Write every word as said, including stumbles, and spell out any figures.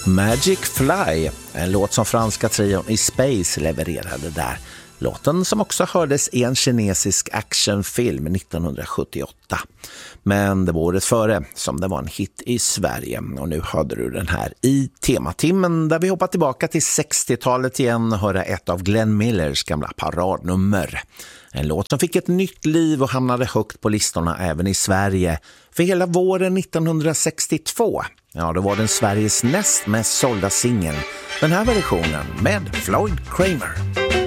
Magic Fly, en låt som franska trion i Space levererade där. Låten som också hördes i en kinesisk actionfilm nittonhundrasjuttioåtta. Men det var året före som det var en hit i Sverige. Och nu hörde du den här i tematimmen där vi hoppar tillbaka till sextiotalet igen och höra ett av Glenn Millers gamla paradnummer. En låt som fick ett nytt liv och hamnade högt på listorna även i Sverige. För hela våren nittonhundrasextiotvå, ja då var den Sveriges näst mest sålda singel. Den här versionen med Floyd Kramer.